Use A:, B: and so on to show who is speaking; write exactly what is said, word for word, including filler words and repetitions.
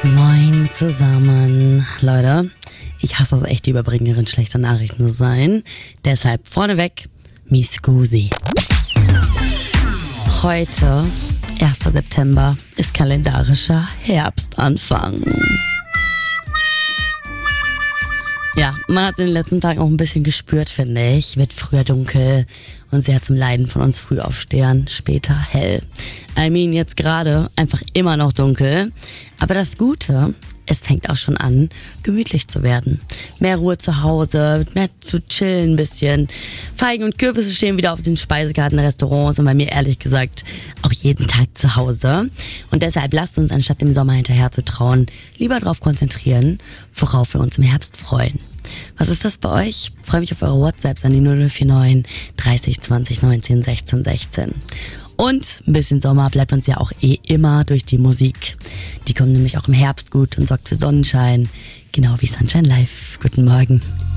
A: Moin zusammen. Leute, ich hasse es echt, die Überbringerin schlechter Nachrichten zu sein. Deshalb vorneweg, mi scusi. Heute, erster September, ist kalendarischer Herbstanfang. Ja, man hat es in den letzten Tagen auch ein bisschen gespürt, finde ich. Wird früher dunkel und sehr zum Leiden von uns Frühaufstehern, später hell. I mean, jetzt gerade einfach immer noch dunkel. Aber das Gute, es fängt auch schon an, gemütlich zu werden. Mehr Ruhe zu Hause, mehr zu chillen ein bisschen. Feigen und Kürbisse stehen wieder auf den Speisekarten der Restaurants und bei mir ehrlich gesagt auch jeden Tag zu Hause. Und deshalb lasst uns, anstatt dem Sommer hinterher zu trauen, lieber darauf konzentrieren, worauf wir uns im Herbst freuen. Was ist das bei euch? Ich freue mich auf eure WhatsApps an die null null vier neun dreißig zwanzig neunzehn sechzehn sechzehn. Und ein bisschen Sommer bleibt uns ja auch eh immer durch die Musik. Die kommt nämlich auch im Herbst gut und sorgt für Sonnenschein. Genau wie Sunshine Live. Guten Morgen.